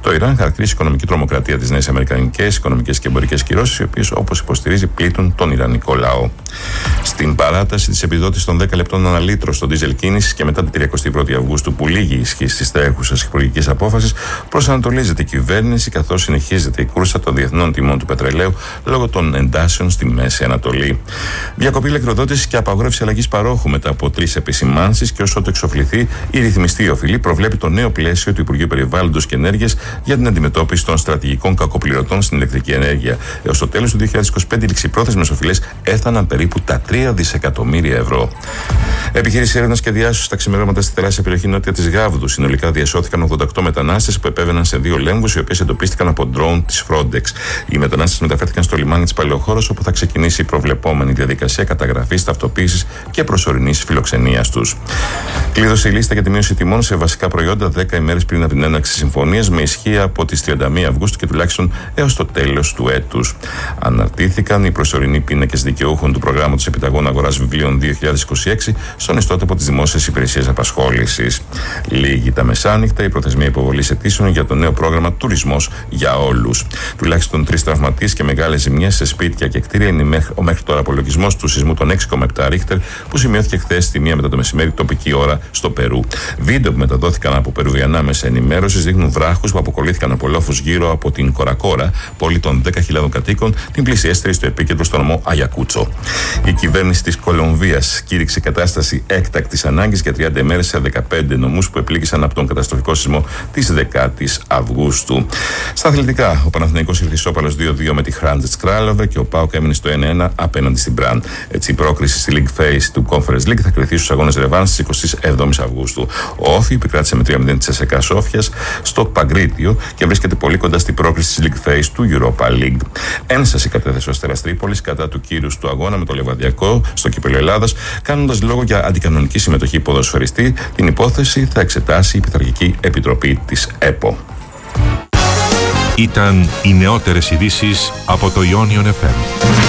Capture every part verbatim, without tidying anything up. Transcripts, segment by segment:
Το Ιράν χαρακτηρίζει οικονομική τρομοκρατία τις νέες αμερικανικές οικονομικές και εμπορικές κυρώσεις, οι οποίες, όπως υποστηρίζει, πλήττουν τον Ιρανικό λαό. Στην παράταση της επιδότησης των δέκα λεπτών ανά λίτρο στο ντίζελ κίνησης και μετά την τριακοστή πρώτη Αυγούστου, που λήγει η ισχύ της τρέχουσας υπουργικής απόφασης, προσανατολίζεται η κυβέρνηση καθώς συνεχίζεται η κούρσα των διεθνών τιμών του πετρελαίου λόγω των εντάσεων στη Μέση Ανατολή. Διακοπή ηλεκτροδότησης και απαγόρευση αλλαγής παρόχου μετά από τρεις επισημάνσεις, και όσο το εξοφληθεί, η ρυθμιστή οφειλή προβλέπει το νέο πλαίσιο του Υπουργείου Περιβάλλοντος και Ενέργειας για την αντιμετώπιση των στρατηγικών κακοπληρωτών στην ηλεκτρική ενέργεια. Έως το τέλος του δύο χιλιάδες είκοσι πέντε, οι ληξιπρόθεσμες οφειλές έφταναν περίπου τα τρία δισεκατομμύρια ευρώ. Επιχείρηση έρευνας και διάσωσης στα ξημερώματα στη τεράστια περιοχή νότια της Γάβδου. Συνολικά διασώθηκαν ογδόντα οκτώ μετανάστες που επέβαιναν σε δύο λέμβους, οι οποίες εντοπίστηκαν από ντρόουν της Frontex. Οι μετανάστες μεταφέρθηκαν στο λιμάνι της Παλαιοχώρος, όπου θα ξεκινήσει η προβλεπόμενη διαδικασία καταγραφής, ταυτοποίησης και προσωρινής φιλοξενίας τους. Κλείδωσε η λίστα για τη μείωση τιμών σε βασικά προϊόντα δέκα ημέρες πριν από την έναρξη συμφωνίας, με ισχύ από τις τριάντα μία Αυγούστου και τουλάχιστον έως το τέλος του έτους. Αναρτήθηκαν οι προσωρινοί πίνακες δικαιούχων του προγράμματος επιταγών αγοράς βιβλίων δύο χιλιάδες είκοσι έξι στον ιστότοπο της Δημόσιας Υπηρεσίας Απασχόλησης. Λίγη τα μεσάνυχτα η προθεσμία υποβολής αιτήσεων για το νέο πρόγραμμα Τουρισμός για Όλους. Τουλάχιστον τρεις τραυματίες και μεγάλες ζημιές σε σπίτια και κτίρια είναι ο μέχρι τώρα απολογισμός του σεισμού των έξι κόμμα επτά Ρίχτερ, που σημειώθηκε χθες στη μία μετά το μεσημέρι τοπική ώρα στο Περού. Βίντεο που μεταδόθηκαν από περουβιανά μέσα ενημέρωσης δείχνουν βράχους που αποκολλήθηκαν από λόφους γύρω από την Κορακόρα, πόλη των δέκα χιλιάδων κατοίκων, την πλησιέστερη στο επίκεντρο στο νομό Αγιακούτσο. Η κυβέρνηση της Κολομβίας κήρυξε κατάσταση έκτακτης ανάγκης για τριάντα ημέρες σε δεκαπέντε νομούς που επλήγησαν από τον καταστροφικό σεισμό της δεκάτης Αυγούστου. Στα αθλητικά, ο Παναθηναϊκός ήρθε ισόπαλος δύο δύο με τη Hrantz Kralove και ο ΠΑΟΚ έμεινε στο ένα ένα απέναντι στην Μπραν. Έτσι, η πρόκριση στη League Phase του Conference League θα κρυθεί στους αγώνες Ρεβάν στις εικοστή έβδομη Αυγούστου. Ο Όφι επικράτησε με τρία μηδέν της ΕΣΕΚΑ Σόφιας στο Παγκρίτιο και βρίσκεται πολύ κοντά στην πρόκριση της League Phase του Europa League. Ένσταση κατέθεσε ο Αστέρας Τρίπολης κατά του κύρους του αγώνα με το Λεβαδιακό στο Κύπελλο Ελλάδας, κάνοντας λόγο για αντικανονική συμμετοχή ποδοσφαιριστή. Την υπόθεση θα εξετάσει η Πειθαρχική Επιτροπή της ΕΠΟ. Ήταν οι νεότερες ειδήσεις από το Ionion εφ εμ.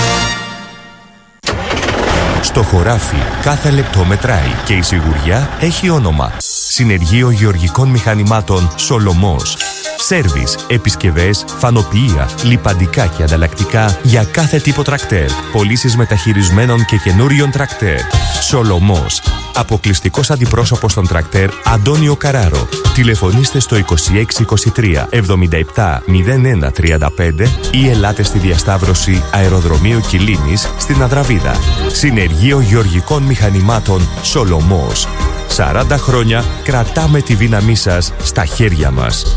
Στο χωράφι κάθε λεπτό μετράει και η σιγουριά έχει όνομα. Συνεργείο Γεωργικών Μηχανημάτων Σολομός. Σέρβις, επισκευές, φανοποιεία, λιπαντικά και ανταλλακτικά για κάθε τύπο τρακτέρ. Πωλήσεις μεταχειρισμένων και καινούριων τρακτέρ. Σολομός. Αποκλειστικός αντιπρόσωπος των τρακτέρ Αντώνιο Καράρο. Τηλεφωνήστε στο είκοσι έξι είκοσι τρία εβδομήντα επτά μηδέν ένα τριάντα πέντε ή ελάτε στη διασταύρωση Αεροδρομίου Κιλίνης στην Αδραβίδα. Συνεργείο Γεωργικών Μηχανημάτων Σολομός. σαράντα χρόνια κρατάμε τη δύναμή σας στα χέρια μας.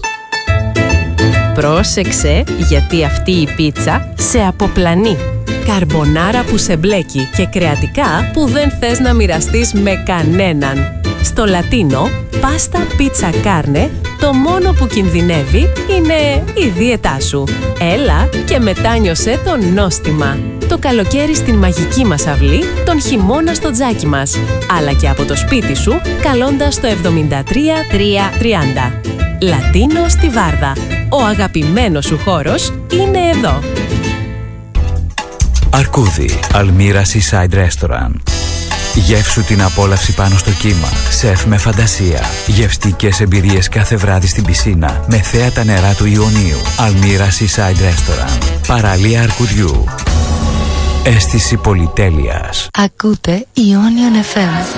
Πρόσεξε, γιατί αυτή η πίτσα σε αποπλανεί. Καρμπονάρα που σε μπλέκει και κρεατικά που δεν θες να μοιραστείς με κανέναν. Στο Λατίνο, πάστα πίτσα κάρνε, το μόνο που κινδυνεύει είναι η δίαιτά σου. Έλα και μετάνιωσέ το νόστιμα. Το καλοκαίρι στην μαγική μας αυλή, τον χειμώνα στο τζάκι μας. Αλλά και από το σπίτι σου, καλώντας το εβδομήντα τρία τρία τριάντα. Λατίνο στη Βάρδα. Ο αγαπημένος σου χώρος είναι εδώ. Αρκούδι, Αλμύρα Seaside Restaurant. Γεύσου την απόλαυση πάνω στο κύμα. Σεφ με φαντασία. Γευστικές εμπειρίες κάθε βράδυ στην πισίνα με θέα τα νερά του Ιωνίου. Αλμύρα Seaside Restaurant. Παραλία Αρκουδιού. Αίσθηση πολυτέλειας. Ακούτε Ionion εφ εμ.